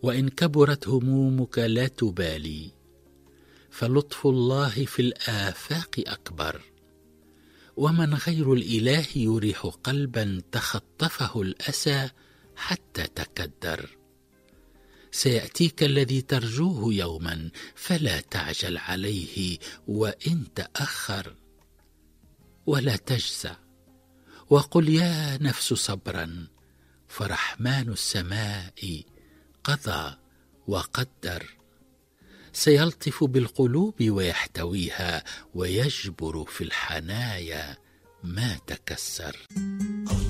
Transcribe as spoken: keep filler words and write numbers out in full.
وإن كبرت همومك لا تبالي، فلطف الله في الآفاق أكبر. ومن غير الإله يريح قلبا تخطفه الأسى حتى تكدر. سيأتيك الذي ترجوه يوما، فلا تعجل عليه وإن تأخر. ولا تجزع، وقل يا نفس صبرا، فرحمن السماء قضى وقدر. سيلطف بالقلوب ويحتويها، ويجبر في الحنايا ما تكسر.